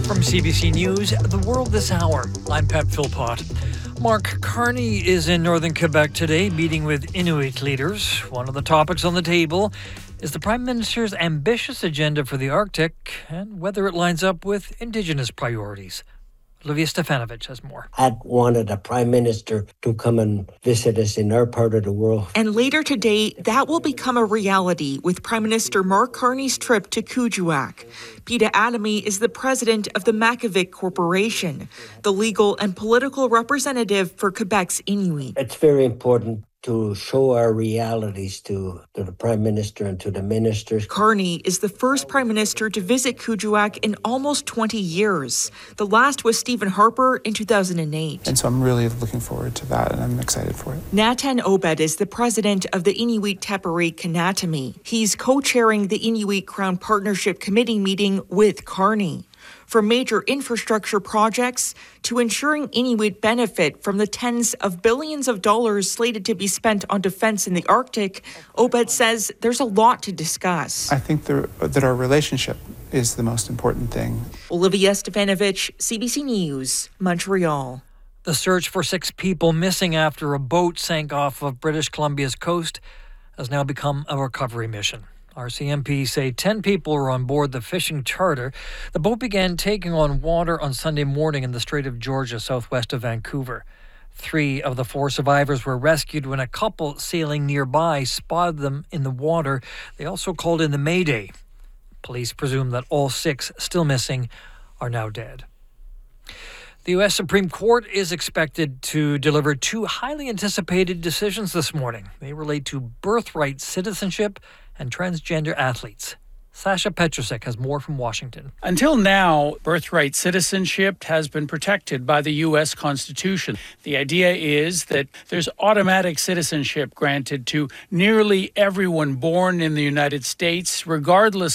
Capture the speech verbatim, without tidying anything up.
From C B C News, The World This Hour, I'm Pep Philpott. Mark Carney is in northern Quebec today, meeting with Inuit leaders. One of the topics on the table is the Prime Minister's ambitious agenda for the Arctic and whether it lines up with Indigenous priorities. Olivia Stefanovic has more. I wanted a Prime Minister to come and visit us in our part of the world. And later today, that will become a reality with Prime Minister Mark Carney's trip to Kuujjuaq. Peter Adamy is the president of the Makivik Corporation, the legal and political representative for Quebec's Inuit. It's very important to show our realities to, to the Prime Minister and to the ministers. Carney is the first Prime Minister to visit Kuujjuaq in almost twenty years. The last was Stephen Harper in two thousand eight. And so I'm really looking forward to that, and I'm excited for it. Natan Obed is the president of the Inuit Taperi Kanatami. He's co-chairing the Inuit Crown Partnership Committee meeting with Carney. From major infrastructure projects to ensuring Inuit benefit from the tens of billions of dollars slated to be spent on defense in the Arctic, Obed says there's a lot to discuss. I think the, that our relationship is the most important thing. Olivia Stefanovic, C B C News, Montreal. The search for six people missing after a boat sank off of British Columbia's coast has now become a recovery mission. R C M P say ten people were on board the fishing charter. The boat began taking on water on Sunday morning in the Strait of Georgia, southwest of Vancouver. Three of the four survivors were rescued when a couple sailing nearby spotted them in the water. They also called in the Mayday. Police presume that all six still missing are now dead. The U S Supreme Court is expected to deliver two highly anticipated decisions this morning. They relate to birthright citizenship and transgender athletes. Sasha Petrusek has more from Washington. Until now, birthright citizenship has been protected by the U S Constitution. The idea is that there's automatic citizenship granted to nearly everyone born in the United States, regardless